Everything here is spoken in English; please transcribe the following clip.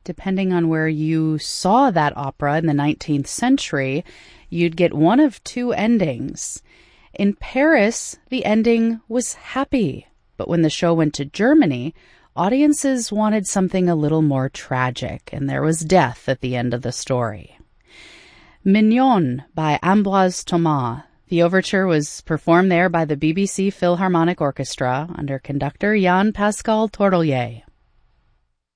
depending on where you saw that opera in the 19th century, you'd get one of two endings. In Paris, the ending was happy, but when the show went to Germany, audiences wanted something a little more tragic, and there was death at the end of the story. Mignon by Ambroise Thomas. The overture was performed there by the BBC Philharmonic Orchestra under conductor Jan Pascal Tourtellier.